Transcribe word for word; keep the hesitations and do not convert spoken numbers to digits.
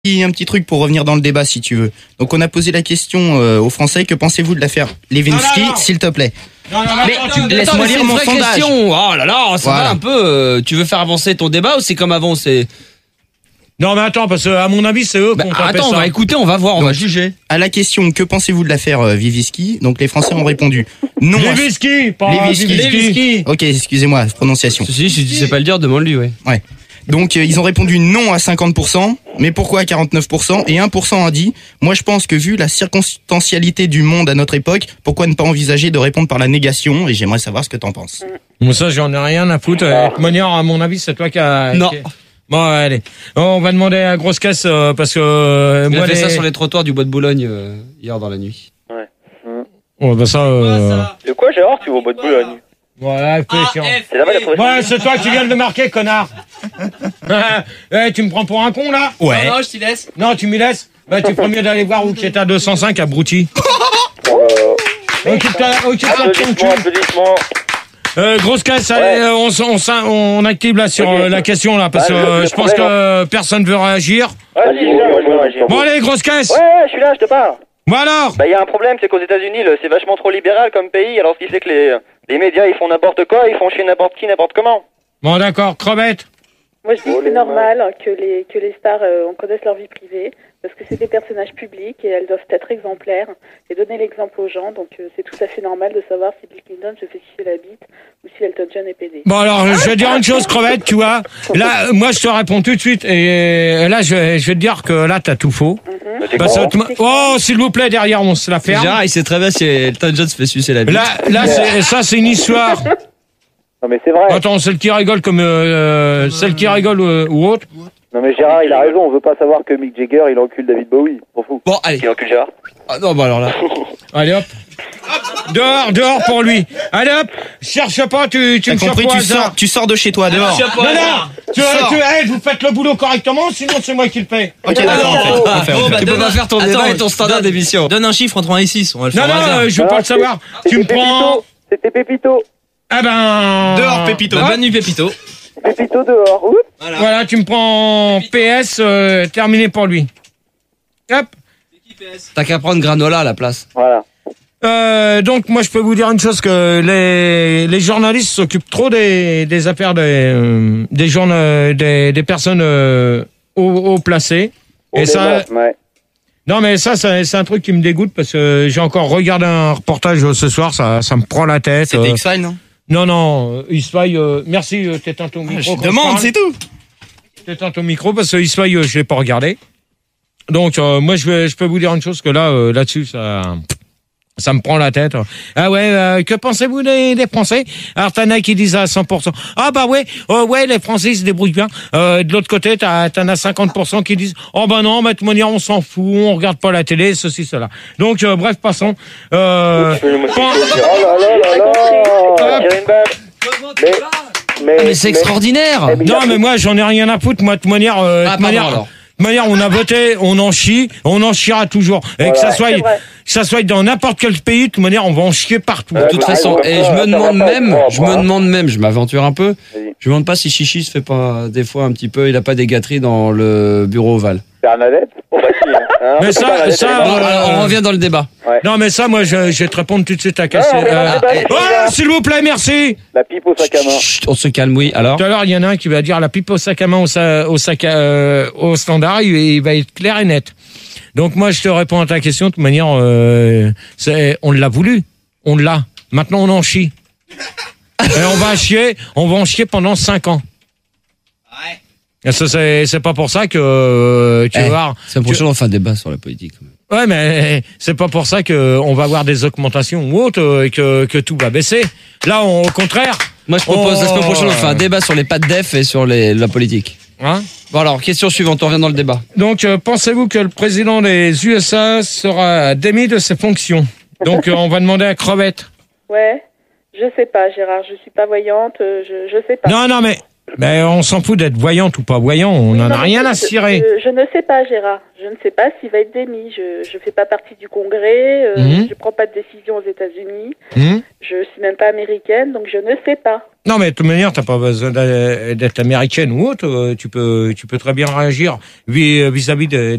Un petit truc pour revenir dans le débat si tu veux. Donc on a posé la question euh, aux Français, que pensez-vous de l'affaire Lewinsky, non, non, non. s'il te plaît. Non, non, non, mais attends, tu, laisse-moi lire mon sondage. Question. Oh là là, ça voilà. va un peu. Euh, tu veux faire avancer ton débat ou c'est comme avant, c'est... Non mais attends, parce que à mon avis c'est eux bah, qu'on Attends, ça. on va écouter, on va voir, on donc, va juger. À la question que pensez-vous de l'affaire euh, Lewinsky, donc les Français ont répondu non. Lewinsky, pas Lewinsky. Lewinsky. Ok, excusez-moi, prononciation. Si, si tu sais pas le dire, demande-lui, ouais. Ouais. Donc euh, ils ont répondu non à cinquante pour cent, mais pourquoi à quarante-neuf pour cent et un pour cent a dit moi je pense que vu la circonstancialité du monde à notre époque, pourquoi ne pas envisager de répondre par la négation, et j'aimerais savoir ce que t'en penses. Moi ça j'en ai rien à foutre. De toute manière à mon avis c'est toi qui a... Non. Qui... Bon allez, on va demander à Grosse Caisse euh, parce que... Euh, Il moi a fait les... ça sur les trottoirs du bois de Boulogne euh, hier dans la nuit. Ouais. Mmh. Oh bah ça... Euh... De quoi Gérard, tu vas au bois de Boulogne? Voilà, F, ah, chiant. c'est là-bas la trouvé. Ouais, c'est toi qui viens de le marquer, connard. Eh, tu me prends pour un con, là? Ouais. Non, non, je t'y laisse. Non, tu m'y laisses? Bah, tu ferais mieux d'aller voir où qui est à deux cent cinq, à Brouty. Euh... Occupe-toi, occupe-toi de ton cul. Applaudissements. Euh, Grosse Caisse, allez, Ouais. on, on, on active là sur okay. euh, la question là, parce que ah, euh, je pense que euh, personne veut réagir. Ouais, si, je veux réagir. Bon, allez, Grosse Caisse. Ouais, ouais, je suis là, je te parle. Bon alors. Bah, il y a un problème, c'est qu'aux États-Unis, le, c'est vachement trop libéral comme pays, alors ce qui fait que les, les médias, ils font n'importe quoi, ils font chier n'importe qui, n'importe comment. Bon, d'accord, crevette. Moi, je dis que c'est normal que les, que les stars, euh, on connaisse leur vie privée, parce que c'est des personnages publics et elles doivent être exemplaires et donner l'exemple aux gens. Donc, euh, c'est tout à fait normal de savoir si Bill Clinton se fait sucer la bite ou si Elton John est pédé. Bon, alors, je vais dire une chose, crevette, tu vois. Là, moi, je te réponds tout de suite et là, je vais, je vais te dire que là, t'as tout faux. Mm-hmm. Parce que, oh, s'il vous plaît, derrière, on se la ferme. Gérard, il sait très bien si Elton John se fait sucer la bite. Là, là, c'est, ça, c'est une histoire. Non mais c'est vrai. Attends, celle qui rigole comme euh, celle qui rigole euh, ou autre. Non mais Gérard, il a raison, on veut pas savoir que Mick Jagger, il encule David Bowie, pour fou. Bon, allez. Il encule Gérard. Ah non, bah alors là. Allez hop. Dehors, dehors pour lui. Allez hop. Cherche pas, tu tu T'as me compris, sors tu sors, tu sors de chez toi, dehors. Non, non. Tu, tu, hey, vous faites le boulot correctement, sinon c'est moi qui le paie. Ok, d'accord, on fait. On fait, on fait. Tu peux pas faire ton débat et ton standard d'émission. Donne un chiffre entre un et six, on va le Non, faire. non, euh, je veux Non, pas le c'est- savoir. Tu me prends. C'était Pépito. Ah ben. Dehors, Pépito. Bonne nuit, Pépito. Pépito dehors. Oups. Voilà. Voilà, tu me prends P S, euh, terminé pour lui. Hop. T'as qu'à prendre Granola à la place. Voilà. Euh, donc moi je peux vous dire une chose, que les les journalistes s'occupent trop des des affaires des euh, des journa- des des personnes euh, haut, haut placées. Et ça, Ouais. non mais ça c'est c'est un truc qui me dégoûte parce que j'ai encore regardé un reportage ce soir, ça ça me prend la tête. C'était euh. X-Files, non? Non non, X-Files, euh, merci, euh, t'éteins ton micro. Je quand demande, parle. c'est tout. T'éteins ton micro parce que X-Files, euh, je l'ai pas regardé. Donc euh, moi je vais je peux vous dire une chose, que là euh, là-dessus ça ça me prend la tête. Ah ouais, euh, que pensez-vous des, des Français? Alors t'en as qui disent à cent pour cent. Ah bah ouais, oh ouais, les Français ils se débrouillent bien. Euh, de l'autre côté, t'as, t'en as cinquante pour cent qui disent oh bah non, mais de toute manière on s'en fout, on regarde pas la télé, ceci cela. Donc euh, bref, passons. Euh, Oh pen- là là là là. Tirer une balle. Mais, mais, Mais c'est extraordinaire. mais- non mais moi j'en ai rien à foutre. Moi de toute manière, euh, de Ah, toute pardon, manière. alors. De manière, on a voté, on en chie, on en chiera toujours. Et Voilà. que ça soit, C'est vrai. que ça soit dans n'importe quel pays, de toute manière, on va en chier partout. De toute Ouais, façon, ouais, et je me ça demande va pas même, être je me propre, hein. demande même, je m'aventure un peu, Vas-y. je me demande pas si Chichi se fait pas des fois un petit peu, il a pas des gâteries dans le bureau ovale. Bernadette. Oh bah si. Hein. Mais C'est ça- pas Bernadette, ça, elle est Bon, morte. euh, alors, on revient dans le débat. Non, mais ça, moi, je, je vais te répondre tout de suite à Ouais, casser. on est dans le débat, les oh, gars. s'il vous plaît, merci. La pipe au sac à main. Chut, on se calme, oui. Alors, Tout à l'heure, il y en a un qui va dire la pipe au sac à main au, sa- au sac à- euh, au standard, il, il va être clair et net. Donc moi, je te réponds à ta question de toute manière. Euh, c'est, on l'a voulu, on l'a. Maintenant, on en chie. Et on va chier, on va en chier pendant cinq ans. Et ça, c'est, c'est pas pour ça que euh, tu Eh, vas voir. c'est prochain on fait un débat sur la politique. quand même. Ouais, mais c'est pas pour ça que on va avoir des augmentations ou autres euh, et que que tout va baisser. Là, on, au contraire. Moi, je propose Oh. la semaine prochaine, on fait un débat sur les pattes d'Ef et sur les, la politique. Hein. Bon, alors, question suivante, on revient dans le débat. Donc, euh, pensez-vous que le président des U S A sera démis de ses fonctions? Donc, euh, on va demander à Crevette. Ouais, je sais pas, Gérard, je suis pas voyante, euh, je, je sais pas. Non, non, mais Mais on s'en fout d'être voyante ou pas voyant, on n'en Non, a mais rien je- à cirer. Je, je ne sais pas, Gérard. Je ne sais pas s'il va être démis. Je ne fais pas partie du Congrès. Euh, Mhm. Je ne prends pas de décision aux États-Unis. Hum Je suis même pas américaine, donc je ne sais pas. Non, mais de toute manière, t'as pas besoin d'a- d'être américaine ou autre. euh, Tu peux, tu peux très bien réagir vis- vis-à-vis de,